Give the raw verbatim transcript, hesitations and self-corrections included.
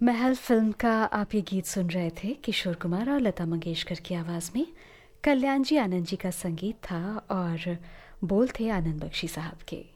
महल film का आप ये गीत सुन रहे थे किशोर कुमार और लता मंगेशकर की आवाज़ में। कल्याण जी आनंद जी का संगीत था और बोल थे आनंद बख्शी साहब के।